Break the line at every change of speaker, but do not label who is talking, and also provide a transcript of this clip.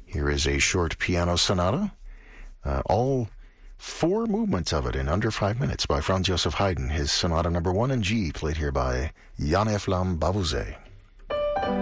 Here is a short piano sonata, all four movements of it in under 5 minutes by Franz Joseph Haydn. His Sonata Number 1 in G, played here by Jan Eflam Bavuzet.